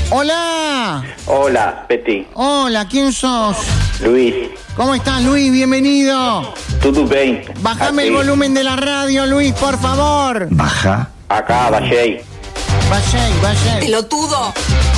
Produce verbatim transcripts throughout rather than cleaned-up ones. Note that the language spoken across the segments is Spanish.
Hola. Hola, Peti. Hola, ¿quién sos? Luis. ¿Cómo estás, Luis? Bienvenido. Todo bien. Bájame Aquí. el volumen de la radio, Luis, por favor. Baja. Acá, Valley. Vaya, vaya. Pelotudo.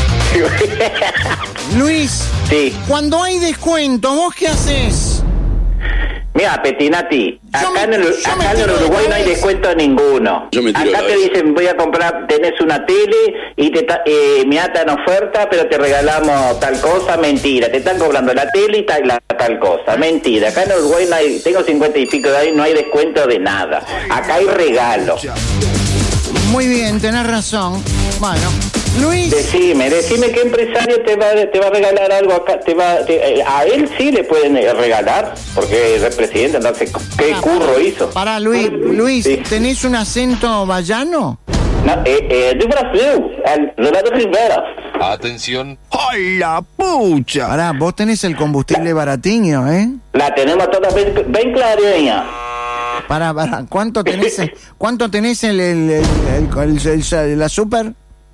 Luis, Sí. cuando hay descuento, ¿vos qué haces? Mira, Petinati, Yo acá, me- en, el, yo me acá en el tiro de Uruguay no hay cabeza. descuento ninguno. Yo me tiro acá de te cabeza. dicen, voy a comprar, tenés una tele y te ta- eh, mirá, tan oferta, pero te regalamos tal cosa. Mentira, te están cobrando la tele y tal, la, tal cosa. Mentira, acá en Uruguay no hay, tengo cincuenta y pico de años, no hay descuento de nada. Acá hay regalo. Muy bien, tenés razón. Bueno, Luis, Decime, decime qué empresario te va, te va a regalar algo acá, te va, te- eh, a él sí le pueden eh, regalar, porque es el presidente, entonces, ¿qué Pará, curro hizo? pará, Luis, Luis, Sí. ¿tenés un acento vallano? No, eh, eh, de Brasil, el Renato Rivera. Atención. ¡Ay, la pucha! Pará, vos tenés el combustible baratiño, ¿eh? La tenemos toda bien, bien clareña. Pará, pará, ¿cuánto tenés, el- cuánto tenés el, el, el, el- el- el- la super?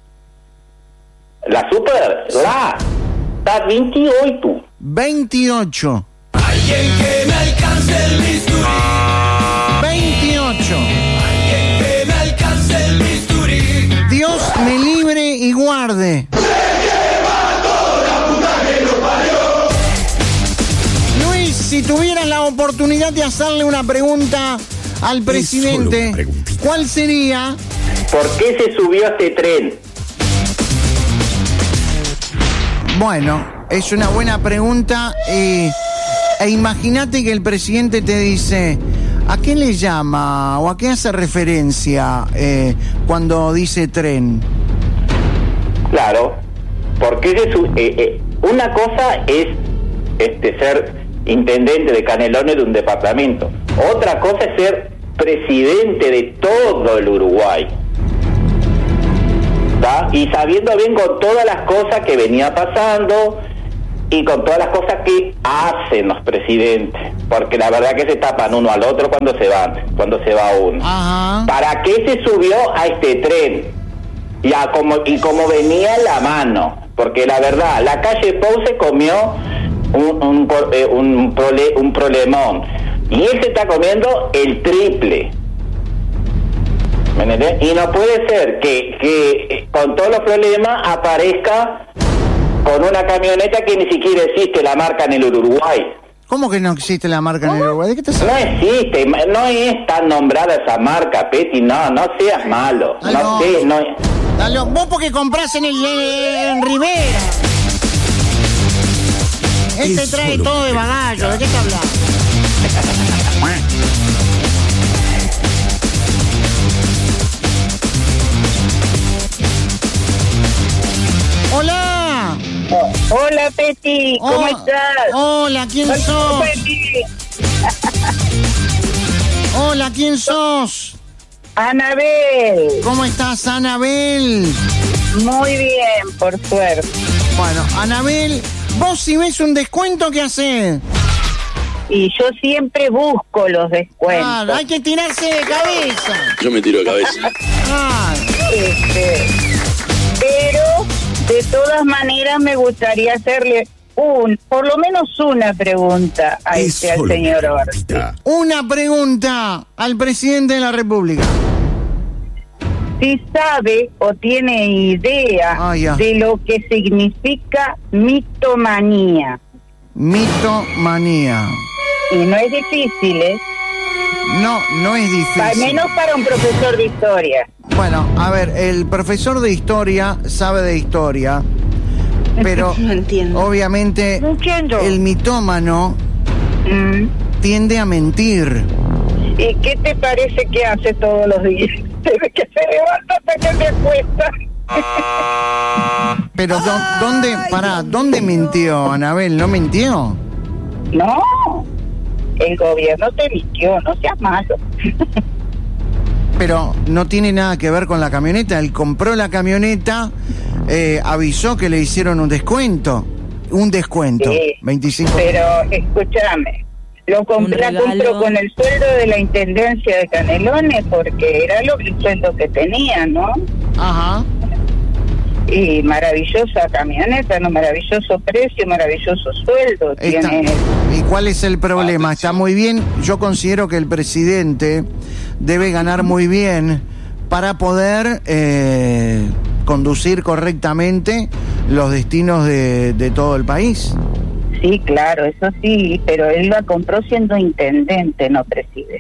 La super, la, está veintiocho. veintiocho. Alguien que me alcance el bisturí. veintiocho. Alguien que me alcance el bisturí. Dios me libre y guarde. Luis, si tuvieras la oportunidad de hacerle una pregunta al presidente, una preguntita. ¿cuál sería? ¿Por qué se subió a este tren? Bueno, es una buena pregunta eh, e imagínate que el presidente te dice, ¿a qué le llama o a qué hace referencia eh, cuando dice tren? Claro, ¿por qué se subió? Eh, eh, una cosa es este ser intendente de Canelones de un departamento. Otra cosa es ser presidente de todo el Uruguay. ¿Tá? Y sabiendo bien con todas las cosas que venía pasando y con todas las cosas que hacen los presidentes, porque la verdad que se tapan uno al otro cuando se van, cuando se va uno. Ajá. ¿Para qué se subió a este tren? Y, a como, y como venía en la mano, porque la verdad, la calle Pou se comió un, un, por- eh, un, prole, un problemón, y él se está comiendo el triple. ¿Me entendés? Y no puede ser que, que eh, con todos los problemas aparezca con una camioneta que ni siquiera existe la marca en el Uruguay. ¿Cómo que no existe la marca en el Uruguay? ¿De qué estás No hablando? existe, no es tan nombrada esa marca, Peti, no, no seas malo. Ay, No no. sé, no. Dale, vos porque comprás en el en Rivera. Este Es trae solo todo de una bagallo, ¿de qué te hablas? Hola. Hola, Peti, ¿cómo Oh, estás? Hola, ¿quién Hola, sos? Peti. Hola, ¿quién sos? Anabel, ¿Cómo estás, Anabel? muy bien, por suerte. Bueno, Anabel, vos si ves un descuento, ¿qué haces? Y yo siempre busco los descuentos. Ah, hay que tirarse de cabeza. Yo me tiro de cabeza. Ah, Este, pero, de todas maneras, me gustaría hacerle un, por lo menos una pregunta a Es este, al solo señor una Orsi. preguntita. una pregunta al presidente de la República. Si sabe o tiene idea Ah, ya. de lo que significa mitomanía. Mitomanía. Y no es difícil, ¿eh? No, no es Al difícil. menos para un profesor de historia. Bueno, a ver, el profesor de historia sabe de historia, pero No entiendo. obviamente No entiendo. el mitómano Mm. tiende a mentir. ¿Y qué te parece que hace todos los días? Desde que se levanta hasta que se acuesta. Pero ¿dó- ¿dónde, pará, dónde mintió, Anabel? ¿No mintió? No, el gobierno te mintió, no seas malo. Pero no tiene nada que ver con la camioneta. Él compró la camioneta, eh, avisó que le hicieron un descuento. Un descuento, Sí, veinticinco. Pero escúchame, lo compré, la regalo. compro con el sueldo de la Intendencia de Canelones porque era lo, el sueldo que tenía, ¿no? Ajá. Y Y maravillosa camioneta, no, maravilloso precio, maravilloso sueldo. Está, tiene... ¿Y cuál es el problema? Está muy bien. Yo considero que el presidente debe ganar muy bien para poder eh, conducir correctamente los destinos de, de todo el país. Sí, claro, eso sí, pero él la compró siendo intendente, no presidente.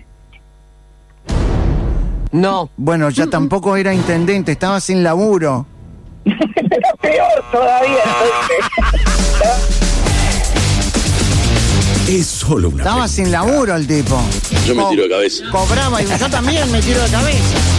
No. Bueno, ya tampoco era intendente, estaba sin laburo. Era peor todavía, entonces. Es solo una Estaba pregunta. sin laburo el tipo. Yo me Co- tiro de cabeza. Cobraba y yo también me tiro de cabeza.